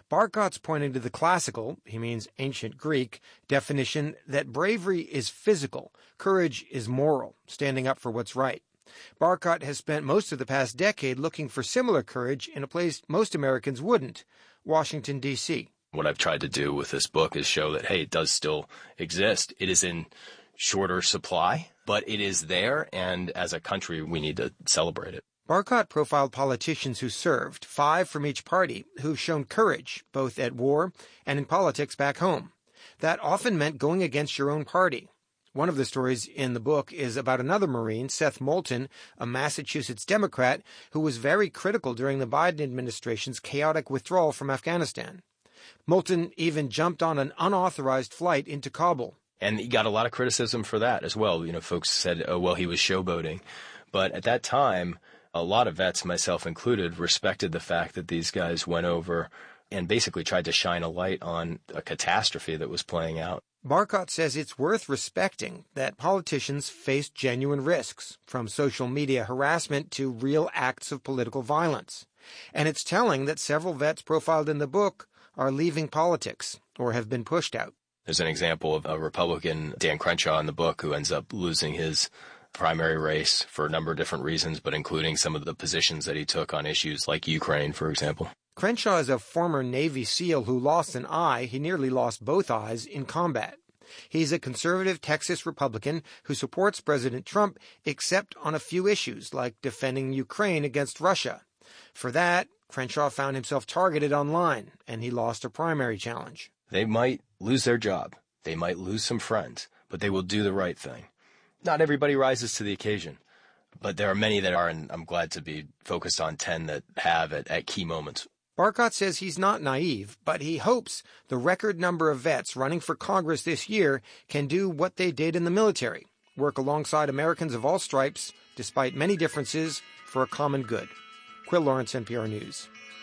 Barkat's pointing to the classical, he means ancient Greek, definition that bravery is physical, courage is moral, standing up for what's right. Barkat has spent most of the past decade looking for similar courage in a place most Americans wouldn't, Washington, D.C. What I've tried to do with this book is show that, hey, it does still exist. It is in shorter supply, but it is there, and as a country, we need to celebrate it. Barkat profiled politicians who served, 5 from each party, who've shown courage, both at war and in politics back home. That often meant going against your own party. One of the stories in the book is about another Marine, Seth Moulton, a Massachusetts Democrat, who was very critical during the Biden administration's chaotic withdrawal from Afghanistan. Moulton even jumped on an unauthorized flight into Kabul. And he got a lot of criticism for that as well. You know, folks said, oh, well, he was showboating. But at that time, a lot of vets, myself included, respected the fact that these guys went over and basically tried to shine a light on a catastrophe that was playing out. Barkat says it's worth respecting that politicians face genuine risks, from social media harassment to real acts of political violence. And it's telling that several vets profiled in the book are leaving politics or have been pushed out. There's an example of a Republican, Dan Crenshaw, in the book, who ends up losing his primary race for a number of different reasons, but including some of the positions that he took on issues like Ukraine, for example. Crenshaw is a former Navy SEAL who lost an eye. He nearly lost both eyes in combat. He's a conservative Texas Republican who supports President Trump, except on a few issues, like defending Ukraine against Russia. For that, Crenshaw found himself targeted online, and he lost a primary challenge. They might lose their job. They might lose some friends, but they will do the right thing. Not everybody rises to the occasion, but there are many that are, and I'm glad to be focused on 10 that have at key moments. Barkat says he's not naive, but he hopes the record number of vets running for Congress this year can do what they did in the military, work alongside Americans of all stripes, despite many differences, for a common good. Quill Lawrence, NPR News.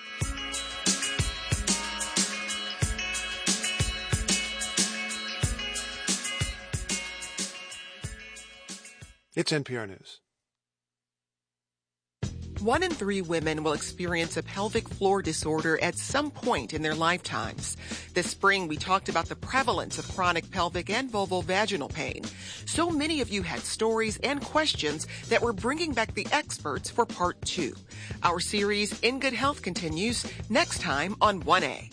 It's NPR News. 1 in 3 women will experience a pelvic floor disorder at some point in their lifetimes. This spring, we talked about the prevalence of chronic pelvic and vulvovaginal pain. So many of you had stories and questions that we're bringing back the experts for part 2. Our series, In Good Health, continues next time on 1A.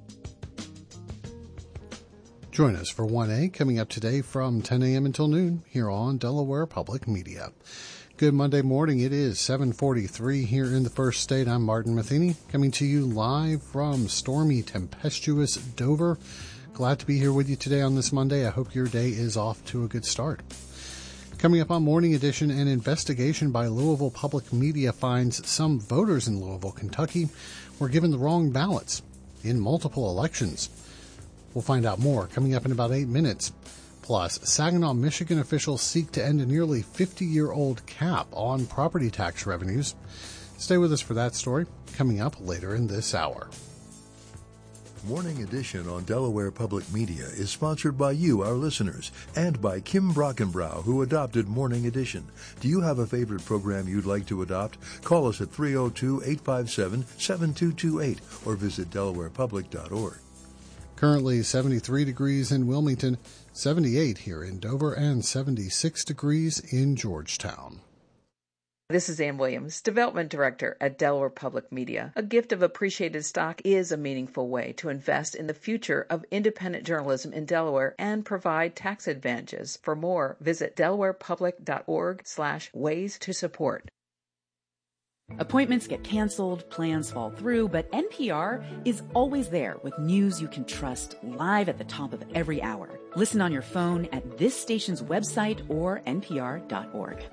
Join us for 1A coming up today from 10 a.m. until noon here on Delaware Public Media. Good Monday morning. It is 7:43 here in the First State. I'm Martin Matheny, coming to you live from stormy, tempestuous Dover. Glad to be here with you today on this Monday. I hope your day is off to a good start. Coming up on Morning Edition, an investigation by Louisville Public Media finds some voters in Louisville, Kentucky, were given the wrong ballots in multiple elections. We'll find out more coming up in about 8 minutes. Plus, Saginaw, Michigan officials seek to end a nearly 50-year-old cap on property tax revenues. Stay with us for that story, coming up later in this hour. Morning Edition on Delaware Public Media is sponsored by you, our listeners, and by Kim Brockenbrow, who adopted Morning Edition. Do you have a favorite program you'd like to adopt? Call us at 302-857-7228 or visit delawarepublic.org. Currently 73 degrees in Wilmington, 78 here in Dover, and 76 degrees in Georgetown. This is Ann Williams, Development Director at Delaware Public Media. A gift of appreciated stock is a meaningful way to invest in the future of independent journalism in Delaware and provide tax advantages. For more, visit delawarepublic.org/ways to support. Appointments get canceled, plans fall through, but NPR is always there with news you can trust live at the top of every hour. Listen on your phone at this station's website or npr.org.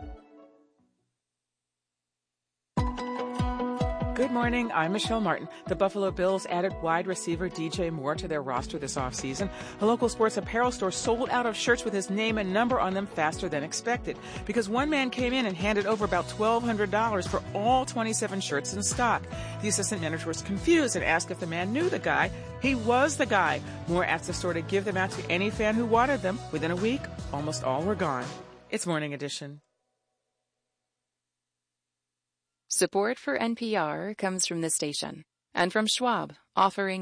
Good morning, I'm Michelle Martin. The Buffalo Bills added wide receiver DJ Moore to their roster this offseason. A local sports apparel store sold out of shirts with his name and number on them faster than expected because one man came in and handed over about $1,200 for all 27 shirts in stock. The assistant manager was confused and asked if the man knew the guy. He was the guy. Moore asked the store to give them out to any fan who wanted them. Within a week, almost all were gone. It's Morning Edition. Support for NPR comes from this station and from Schwab, offering